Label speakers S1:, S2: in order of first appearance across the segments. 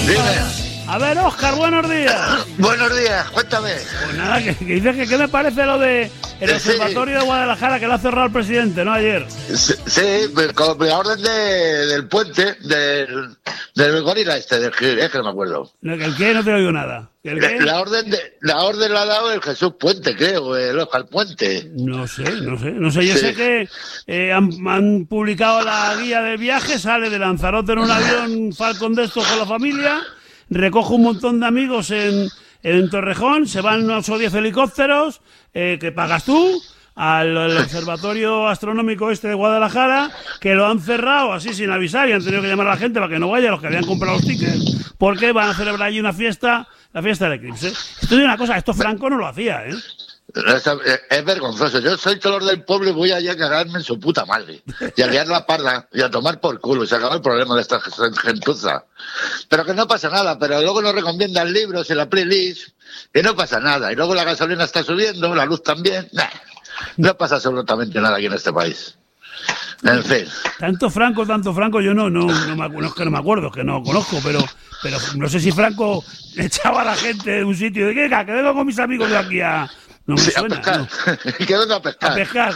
S1: A ver, Óscar, buenos días.
S2: Buenos días, cuéntame.
S1: Pues nada, que dices que qué me parece lo de el observatorio de Guadalajara que lo ha cerrado el presidente, ¿no? Ayer.
S2: Sí, con la orden del puente, del gorila del Gil, que no me acuerdo.
S1: ¿El qué? No te oigo nada. ¿El qué?
S2: La orden la ha dado el Jesús Puente, creo, el Óscar Puente.
S1: No sé. Yo sé que han publicado la guía del viaje, sale de Lanzarote en un avión Falcon de estos con la familia, recoge un montón de amigos en Torrejón, se van unos 10 helicópteros que pagas tú al observatorio astronómico de Guadalajara, que lo han cerrado así sin avisar y han tenido que llamar a la gente para que no vaya, los que habían comprado los tickets, porque van a celebrar allí una fiesta, la fiesta del eclipse. Esto es una cosa, esto Franco no lo hacía, ¿eh?
S2: Es vergonzoso. Yo soy color del pueblo y voy allá a cagarme en su puta madre y a liar la parda y a tomar por culo y se acaba el problema de esta gentuza. Pero que no pasa nada, pero luego nos recomiendan libros y la playlist y no pasa nada. Y luego la gasolina está subiendo, la luz también. No pasa absolutamente nada aquí en este país. En fin.
S1: Tanto Franco, yo no me acuerdo, que no conozco, pero no sé si Franco echaba a la gente de un sitio de que vengo con mis amigos de aquí a... No me suena,
S2: a pescar.
S1: No.
S2: ¿Qué vengo a pescar?
S1: A pescar.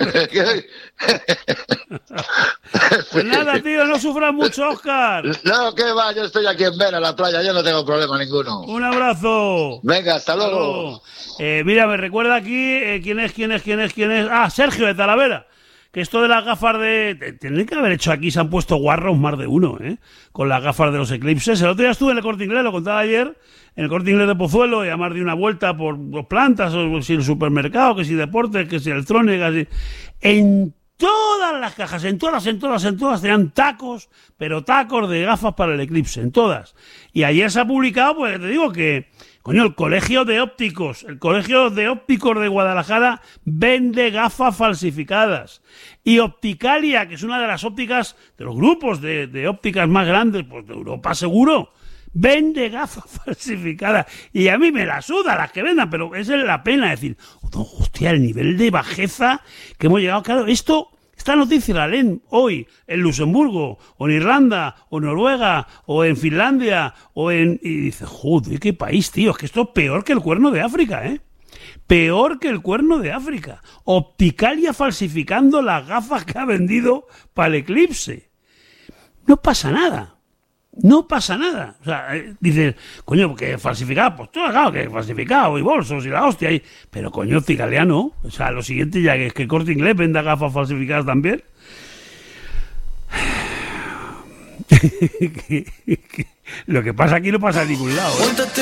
S1: Pues nada, tío, no sufras mucho, Óscar.
S2: No, que va, yo estoy aquí en Vera, en la playa, yo no tengo problema ninguno.
S1: Un abrazo.
S2: Venga, hasta luego.
S1: Mira, me recuerda aquí quién es. Ah, Sergio de Talavera. Que esto de las gafas Tienen que haber hecho aquí, se han puesto guarros más de uno, con las gafas de los eclipses. El otro día estuve en el Corte Inglés, lo contaba ayer, en el Corte Inglés de Pozuelo, y además di una vuelta por los plantas, o si el supermercado, que si deportes, que si electrónica, en todas las cajas, en todas, tenían tacos, pero tacos de gafas para el eclipse, en todas. Y ayer se ha publicado, pues te digo que, coño, el Colegio de Ópticos de Guadalajara vende gafas falsificadas. Y Opticalia, que es una de las ópticas, de los grupos de ópticas más grandes, pues de Europa seguro, vende gafas falsificadas. Y a mí me la suda las que vendan, pero esa es la pena decir, hostia, el nivel de bajeza que hemos llegado. Claro, esta noticia la leen hoy en Luxemburgo, o en Irlanda, o en Noruega, o en Finlandia, y dice, joder, qué país, tío, es que esto es peor que el Cuerno de África, ¿eh? Peor que el Cuerno de África. Opticalia falsificando las gafas que ha vendido para el eclipse. No pasa nada. O sea, dices, coño, que falsificado, pues todo, claro, que falsificado, y bolsos, y la hostia, pero coño, Opticalia no. O sea, lo siguiente ya que es que Corte Inglés venda gafas falsificadas también. Lo que pasa aquí no pasa a ningún lado, ¿eh?